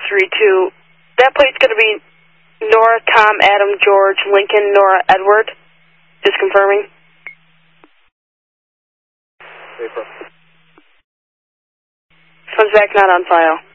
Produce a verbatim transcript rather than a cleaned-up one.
three two. That plate's going to be Nora, Tom, Adam, George, Lincoln, Nora, Edward. Just confirming. April. Funds back not on file.